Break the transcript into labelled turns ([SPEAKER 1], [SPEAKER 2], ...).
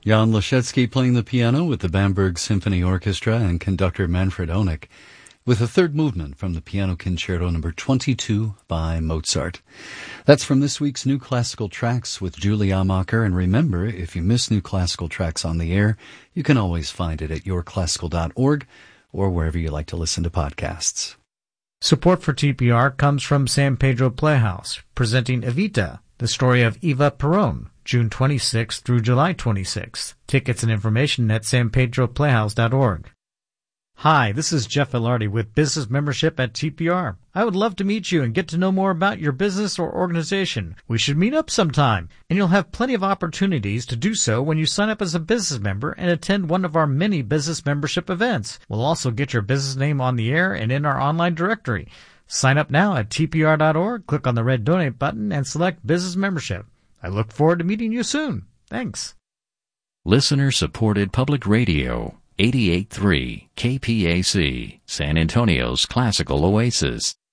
[SPEAKER 1] Jan Leszecki playing the piano with the Bamberg Symphony Orchestra and conductor Manfred Honeck, with the third movement from the Piano Concerto No. 22 by Mozart. That's from this week's New Classical Tracks with Julie Amacher. And remember, if you miss New Classical Tracks on the air, you can always find it at yourclassical.org or wherever you like to listen to podcasts.
[SPEAKER 2] Support for TPR comes from San Pedro Playhouse, presenting Evita, the story of Eva Perón, June 26th through July 26th. Tickets and information at sanpedroplayhouse.org. Hi, this is Jeff Ilardi with Business Membership at TPR. I would love to meet you and get to know more about your business or organization. We should meet up sometime, and you'll have plenty of opportunities to do so when you sign up as a business member and attend one of our many business membership events. We'll also get your business name on the air and in our online directory. Sign up now at tpr.org, click on the red donate button, and select Business Membership. I look forward to meeting you soon. Thanks.
[SPEAKER 3] Listener-supported public radio, 88.3 KPAC, San Antonio's classical oasis.